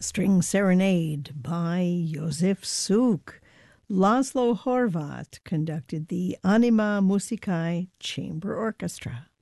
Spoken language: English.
String Serenade by Josef Suk. Laszlo Horvat conducted the Anima Musicae Chamber Orchestra.